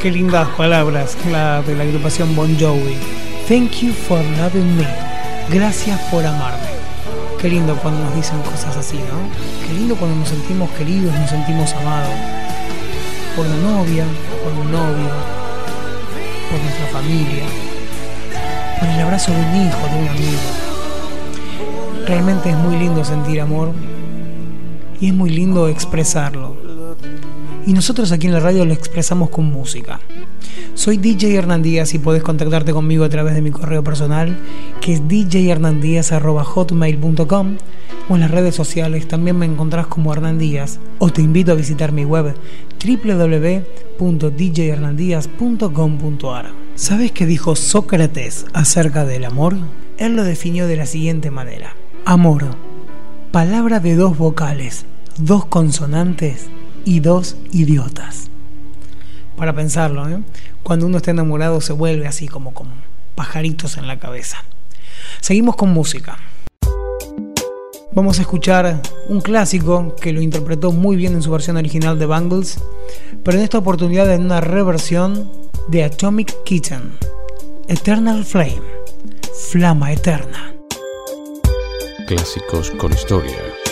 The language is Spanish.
Qué lindas palabras, la de la agrupación Bon Jovi. Thank you for loving me. Gracias por amarme. Qué lindo cuando nos dicen cosas así, ¿no? Qué lindo cuando nos sentimos queridos, nos sentimos amados. Por una novia, por un novio, por nuestra familia, por el abrazo de un hijo, de un amigo. Realmente es muy lindo sentir amor y es muy lindo expresarlo. Y nosotros aquí en la radio lo expresamos con música. Soy DJ Hernán Díaz y podés contactarte conmigo a través de mi correo personal, que es djhernandiaz@hotmail.com, o en las redes sociales también me encontrás como Hernán Díaz, o te invito a visitar mi web www.djhernandiaz.com.ar. ¿Sabes qué dijo Sócrates acerca del amor? Él lo definió de la siguiente manera: amor, palabra de 2 vocales, 2 consonantes y 2 idiotas. Para pensarlo, ¿eh? Cuando uno está enamorado se vuelve así como con pajaritos en la cabeza. Seguimos con música. Vamos a escuchar un clásico que lo interpretó muy bien en su versión original de Bangles, pero en esta oportunidad en una reversión de Atomic Kitten, Eternal Flame, Flama Eterna. Clásicos con historia.